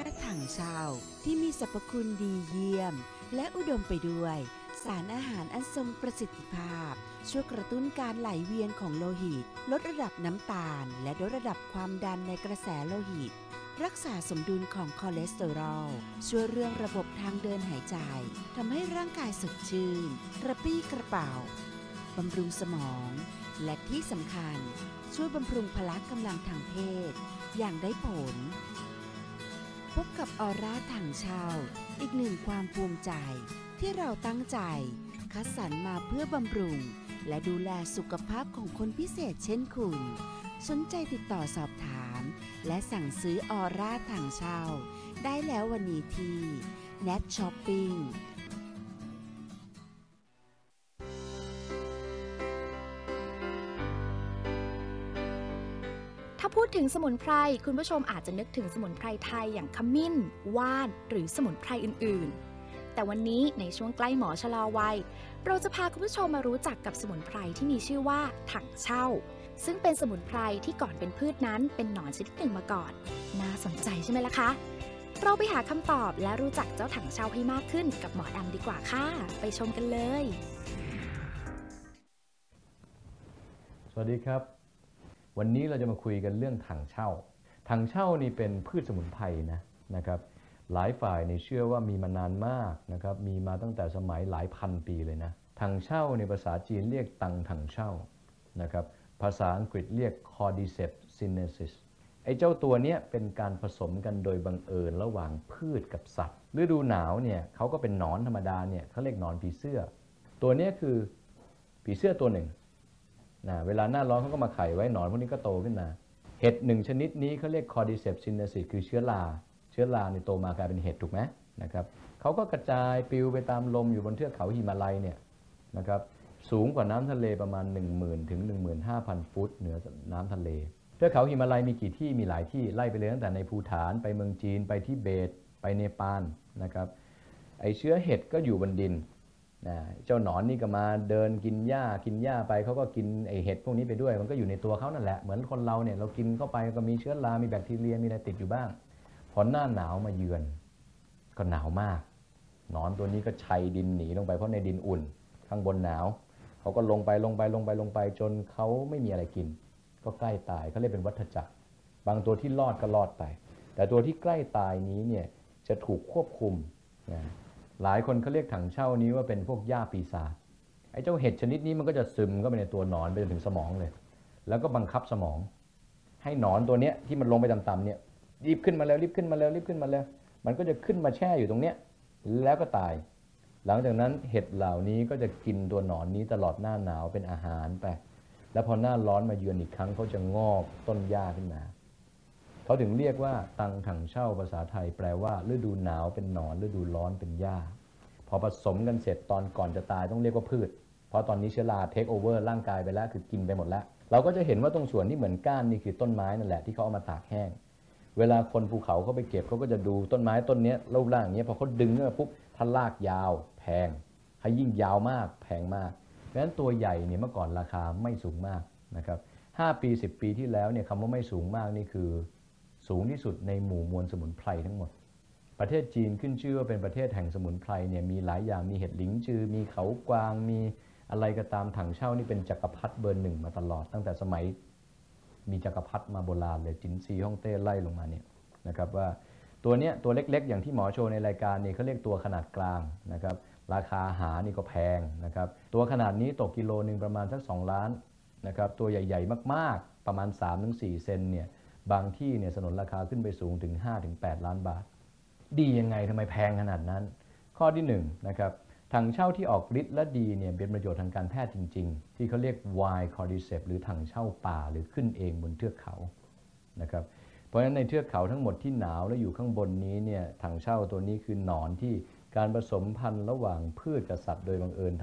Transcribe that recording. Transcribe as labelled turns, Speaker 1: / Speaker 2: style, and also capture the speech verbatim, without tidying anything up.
Speaker 1: ราถังเช่าที่มีสรรพคุณดีเยี่ยมและอุดมไปด้วยสารอาหารอันทรงประสิทธิภาพช่วยกระตุ้นการไหลเวียนของโลหิตลดระดับน้ำตาลและลดระดับความดันในกระแสโลหิตรักษาสมดุลของคอเลสเตอรอลช่วยเรื่องระบบทางเดินหายใจทำให้ร่างกายสดชื่นกระปรี้กระเป๋าบำรุงสมองและที่สำคัญช่วยบำรุงพละกำลังทางเพศอย่างได้ผลพบกับออร่าถังเช่าอีกหนึ่งความภูมิใจที่เราตั้งใจคัดสรรมาเพื่อบำรุงและดูแลสุขภาพของคนพิเศษเช่นคุณสนใจติดต่อสอบถามและสั่งซื้อออร่าถังเช่าได้แล้ววันนี้ที่ เน็ต Shopping
Speaker 2: ถ้าพูดถึงสมุนไพรคุณผู้ชมอาจจะนึกถึงสมุนไพรไทยอย่างขมิ้นว่านหรือสมุนไพรอื่นๆแต่วันนี้ในช่วงใกล้หมอชะลอวัยเราจะพาคุณผู้ชมมารู้จักกับสมุนไพรที่มีชื่อว่าถังเช่าซึ่งเป็นสมุนไพรที่ก่อนเป็นพืชนั้นเป็นหนอนชนิดหนึ่งมาก่อนน่าสนใจใช่ไหมล่ะคะเราไปหาคำตอบและรู้จักเจ้าถังเช่าให้มากขึ้นกับหมอดำดีกว่าค่ะไปชมกันเลย
Speaker 3: สวัสดีครับวันนี้เราจะมาคุยกันเรื่องถังเช่าถังเช่านี่เป็นพืชสมุนไพรนะนะครับหลายฝ่ายในเชื่อว่ามีมานานมากนะครับมีมาตั้งแต่สมัยหลายพันปีเลยนะถังเช่าในภาษาจีนเรียกตังถังเช่านะครับภาษาอังกฤษเรียก Cordyceps sinensis ไอ้เจ้าตัวนี้เป็นการผสมกันโดยบังเอิญระหว่างพืชกับสัตว์ฤดูหนาวเนี่ยเขาก็เป็นหนอนธรรมดาเนี่ยเขาเรียกหนอนผีเสื้อตัวนี้คือผีเสื้อตัวหนึ่งนะเวลาหน้าร้อนเขาก็มาไข่ไว้หนอนพวกนี้ก็โตขึ้นมาเห็ดหนึ่งชนิดนี้เขาเรียก Cordyceps sinensis คือเชื้อราเชื้อราในโตมากลายเป็นเห็ดถูกไหมนะครับเขาก็กระจายปลิวไปตามลมอยู่บนเทือกเขาหิมาลัยเนี่ยนะครับสูงกว่าน้ำทะเลประมาณ หนึ่งหมื่น ถึง หนึ่งหมื่นห้าพัน ฟุตเหนือน้ำทะเลเทือกเขาหิมาลัยมีกี่ที่มีหลายที่ไล่ไปเลยตั้งแต่ในภูฏานไปเมืองจีนไปทิเบตไปเนปาลนะครับไอเชื้อเห็ดก็อยู่บนดินนะเจ้าหนอนนี่ก็มาเดินกินหญ้ากินหญ้าไปเขาก็กินไอเห็ดพวกนี้ไปด้วยมันก็อยู่ในตัวเขานั่นแหละเหมือนคนเราเนี่ยเรากินเข้าไปก็มีเชื้อรามีแบคทีเรียมีอะไรติดอยู่บ้างพอหน้าหนาวมาเยือนก็หนาวมากหนอนตัวนี้ก็ชัยดินหนีลงไปเพราะในดินอุ่นข้างบนหนาวเขาก็ลงไปลงไปลงไปลงไปจนเขาไม่มีอะไรกินก็ใกล้ตายเขาเรียกเป็นวัฏจักรบางตัวที่รอดก็รอดไปแต่ตัวที่ใกล้ตายนี้เนี่ยจะถูกควบคุมนะหลายคนเขาเรียกถังเช่านี้ว่าเป็นพวกหญ้าปีศาจไอ้เจ้าเห็ดชนิดนี้มันก็จะซึมเข้าไปในตัวหนอนไปจนถึงสมองเลยแล้วก็บังคับสมองให้หนอนตัวเนี้ยที่มันลงไปต่ำๆเนี่ยรีบขึ้นมาแล้วรีบขึ้นมาแล้วรีบขึ้นมาแล้วมันก็จะขึ้นมาแช่อยู่ตรงเนี้ยแล้วก็ตายหลังจากนั้นเห็ดเหล่านี้ก็จะกินตัวหนอนนี้ตลอดหน้าหนาวเป็นอาหารไปแล้วพอหน้าร้อนมาเยือนอีกครั้งเขาจะงอกต้นหญ้าขึ้นมาเขาถึงเรียกว่าตังถังเช่าภาษาไทยแปลว่าฤดูหนาวเป็นหนอนฤดูร้อนเป็นหญ้าพอผสมกันเสร็จตอนก่อนจะตายต้องเรียกว่าพืชเพราะตอนนี้เชื้อราเทคโอเวอร์ร่างกายไปแล้วคือกินไปหมดแล้วเราก็จะเห็นว่าตรงส่วนที่เหมือนก้านนี่คือต้นไม้นั่นแหละที่เขาเอามาตากแห้งเวลาคนภูเขาเขาไปเก็บเขาก็จะดูต้นไม้ต้นนี้รูปร่างอย่างนี้พอเขาดึงขึ้นมาปุ๊บถ้าลากยาวแพงถ้ายิ่งยาวมากแพงมากเพราะฉะนั้นตัวใหญ่เนี่ยเมื่อก่อนราคาไม่สูงมากนะครับห้าปีสิบปีที่แล้วเนี่ยคำว่าไม่สูงมากนี่คือสูงที่สุดในหมู่มวลสมุนไพรทั้งหมดประเทศจีนขึ้นชื่อว่าเป็นประเทศแห่งสมุนไพรเนี่ยมีหลายอย่างมีเห็ดหลิงจือมีเขากวางมีอะไรก็ตามถังเช่านี่เป็นจักรพรรดิเบอร์หนึ่งมาตลอดตั้งแต่สมัยมีจักรพรรดิมาโบราณเลยจินซีฮ่องเต้ไล่ลงมาเนี่ยนะครับว่าตัวเนี้ยตัวเล็กๆอย่างที่หมอโชว์ในรายการนี่เขาเรียกตัวขนาดกลางนะครับราคาหานี่ก็แพงนะครับตัวขนาดนี้ตกกิโลนึงประมาณสักสองล้านนะครับตัวใหญ่ๆมากๆประมาณ สามถึงสี่ เซนเนี่ยบางที่เนี่ยสนนราคาขึ้นไปสูงถึง ห้าถึงแปด ล้านบาทดียังไงทำไมแพงขนาดนั้นข้อที่หนึ่งนะครับถังเช่าที่ออกฤทธิ์และดีเนี่ยเป็นประโยชน์ทางการแพทย์จริงๆที่เขาเรียก Wild Cordyceps หรือถังเช่าป่าหรือขึ้นเองบนเทือกเขานะครับเพราะฉะนั้นในเทือกเขาทั้งหมดที่หนาวและอยู่ข้างบนนี้เนี่ยถังเช่าตัวนี้คือหนอนที่การผสมพันธุ์ระหว่างพืชกับสัตว์โดยบังเอิญ